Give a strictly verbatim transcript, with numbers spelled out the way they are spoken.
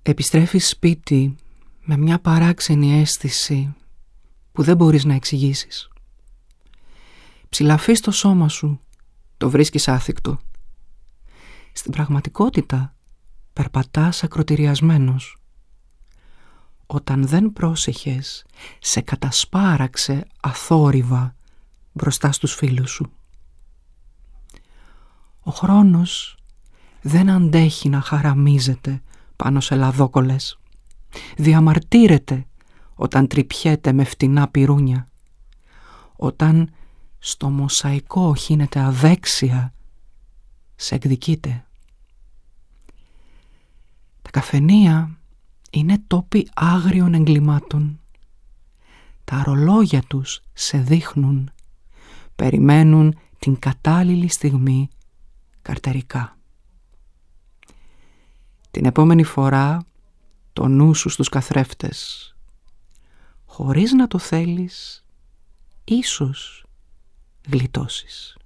Επιστρέφεις σπίτι με μια παράξενη αίσθηση που δεν μπορείς να εξηγήσεις. Ψηλαφείς το σώμα σου, το βρίσκεις άθικτο. Στην πραγματικότητα περπατάς ακροτηριασμένος. Όταν δεν πρόσεχες, σε κατασπάραξε αθόρυβα μπροστά στους φίλους σου. Ο χρόνος δεν αντέχει να χαραμίζεται πάνω σε λαδόκολες. Διαμαρτύρεται όταν τρυπιέται με φτηνά πυρούνια. Όταν στο μοσαϊκό χύνεται αδέξια, σε εκδικείται. Τα καφενεία είναι τόποι άγριων εγκλημάτων. Τα αρολόγια τους σε δείχνουν, περιμένουν την κατάλληλη στιγμή καρτερικά. Την επόμενη φορά το νου σου στους καθρέφτες. Χωρίς να το θέλεις, ίσως γλιτώσεις.